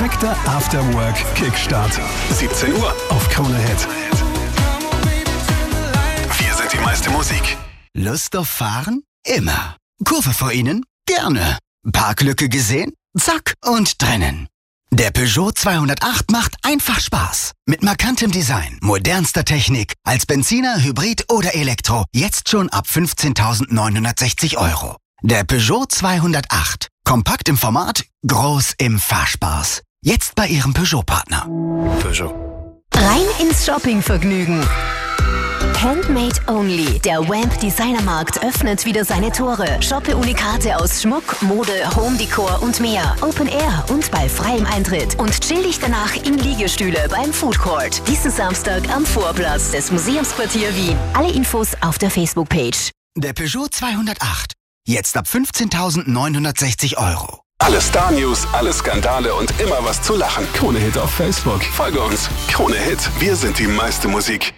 perfekter After-Work-Kickstart. 17 Uhr auf Krone Hit. Wir sind die meiste Musik. Lust auf Fahren? Immer. Kurve vor Ihnen? Gerne. Parklücke gesehen? Zack und drinnen. Der Peugeot 208 macht einfach Spaß. Mit markantem Design, modernster Technik, als Benziner, Hybrid oder Elektro. Jetzt schon ab 15.960 €. Der Peugeot 208. Kompakt im Format, groß im Fahrspaß. Jetzt bei Ihrem Peugeot-Partner. Peugeot. Rein ins Shoppingvergnügen. Handmade Only. Der Wamp Designermarkt öffnet wieder seine Tore. Shoppe Unikate aus Schmuck, Mode, Home-Decor und mehr. Open Air und bei freiem Eintritt. Und chill dich danach in Liegestühle beim Food Court. Diesen Samstag am Vorplatz des Museumsquartier Wien. Alle Infos auf der Facebook-Page. Der Peugeot 208. Jetzt ab 15.960 €. Alle Star-News, alle Skandale und immer was zu lachen. Krone Hit auf Facebook. Folge uns. Krone Hit. Wir sind die meiste Musik.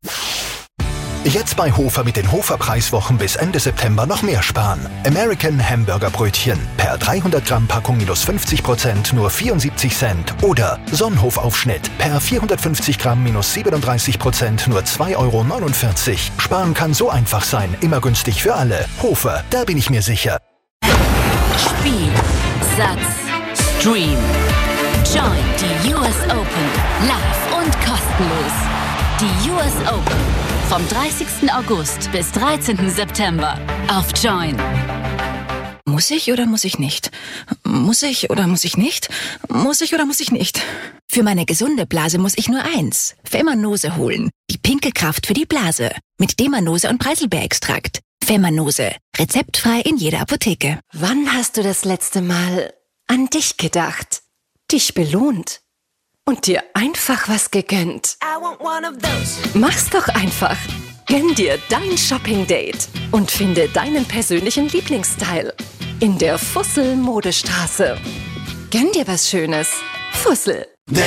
Jetzt bei Hofer mit den Hofer-Preiswochen bis Ende September noch mehr sparen. American Hamburger Brötchen per 300 Gramm Packung minus 50% nur 74 Cent. Oder Sonnenhof-Aufschnitt per 450 Gramm minus 37% nur 2,49 €. Sparen kann so einfach sein, immer günstig für alle. Hofer, da bin ich mir sicher. Spiel, Satz, Stream. Join die US Open live und kostenlos. Die US Open vom 30. August bis 13. September auf Join. Muss ich oder muss ich nicht? Muss ich oder muss ich nicht? Muss ich oder muss ich nicht? Für meine gesunde Blase muss ich nur eins: Femanose holen. Die pinke Kraft für die Blase. Mit Demanose und Preiselbeerextrakt. Femanose. Rezeptfrei in jeder Apotheke. Wann hast du das letzte Mal an dich gedacht? Dich belohnt? Und dir einfach was gegönnt? Mach's doch einfach. Gönn dir dein Shopping-Date und finde deinen persönlichen Lieblingsstyle in der Fussel Modestraße. Gönn dir was Schönes. Fussel.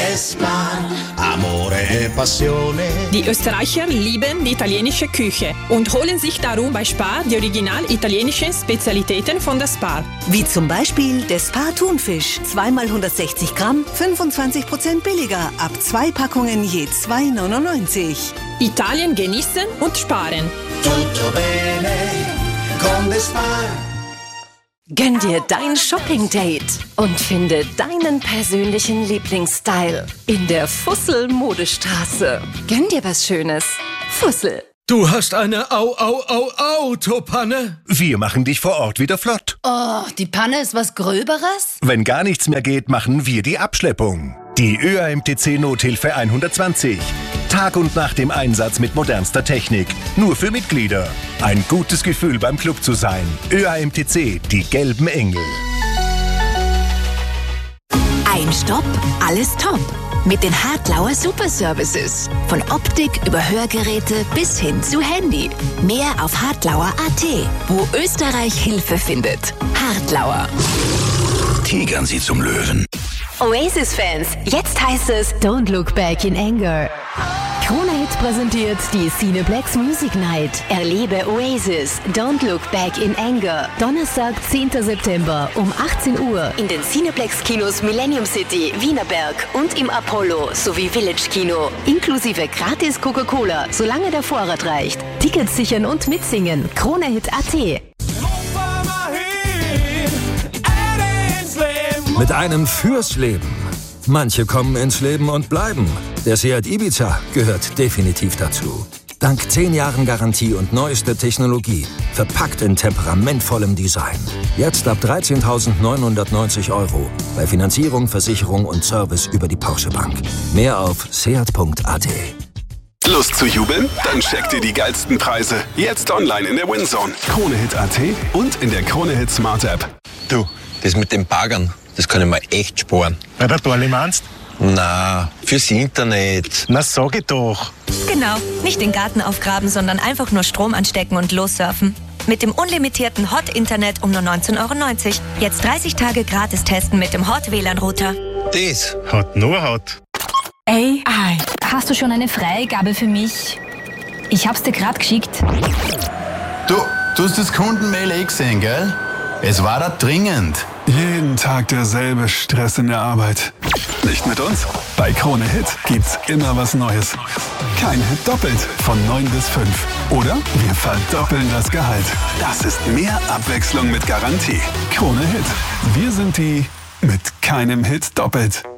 Die Österreicher lieben die italienische Küche und holen sich darum bei Spar die original italienischen Spezialitäten von der Spar. Wie zum Beispiel der Spar Thunfisch. 2x160 Gramm, 25% billiger. Ab 2 Packungen je 2,99 €. Italien genießen und sparen. Tutto bene con the Spar. Gönn dir dein Shopping-Date und finde deinen persönlichen Lieblingsstyle in der Fussel Modestraße. Gönn dir was Schönes. Fussel. Du hast eine Autopanne? Wir machen dich vor Ort wieder flott. Oh, die Panne ist was Gröberes? Wenn gar nichts mehr geht, machen wir die Abschleppung. Die ÖAMTC Nothilfe 120. Tag und Nacht im Einsatz mit modernster Technik. Nur für Mitglieder. Ein gutes Gefühl beim Club zu sein. ÖAMTC, die gelben Engel. Ein Stopp, alles top. Mit den Hartlauer Super Services. Von Optik über Hörgeräte bis hin zu Handy. Mehr auf hartlauer.at, wo Österreich Hilfe findet. Hartlauer. Tigern Sie zum Löwen. Oasis-Fans, jetzt heißt es Don't Look Back in Anger. Krone Hit präsentiert die Cineplex Music Night. Erlebe Oasis, Don't Look Back in Anger. Donnerstag, 10. September um 18 Uhr in den Cineplex-Kinos Millennium City, Wienerberg und im Apollo sowie Village Kino. Inklusive gratis Coca-Cola, solange der Vorrat reicht. Tickets sichern und mitsingen. KroneHit.at. Mit einem fürs Leben. Manche kommen ins Leben und bleiben. Der Seat Ibiza gehört definitiv dazu. Dank 10 Jahren Garantie und neuester Technologie. Verpackt in temperamentvollem Design. Jetzt ab 13.990 €. Bei Finanzierung, Versicherung und Service über die Porsche Bank. Mehr auf seat.at. Lust zu jubeln? Dann checkt ihr die geilsten Preise. Jetzt online in der WinZone. KroneHit.at und in der KroneHit Smart App. Du, das mit den Baggern, das kann ich mir echt sparen. Bei der Dorli meinst? Na, fürs Internet. Na, sag ich doch. Genau, nicht den Garten aufgraben, sondern einfach nur Strom anstecken und lossurfen. Mit dem unlimitierten Hot-Internet um nur 19,90 €. Jetzt 30 Tage gratis testen mit dem Hot-WLAN-Router. Das hat nur Hot. Ey, hast du schon eine Freigabe für mich? Ich hab's dir gerade geschickt. Du hast das Kundenmail gesehen, gell? Es war da dringend. Jeden Tag derselbe Stress in der Arbeit. Nicht mit uns? Bei Krone Hit gibt's immer was Neues. Kein Hit doppelt von 9 bis 5. Oder wir verdoppeln das Gehalt. Das ist mehr Abwechslung mit Garantie. Krone Hit. Wir sind die mit keinem Hit doppelt.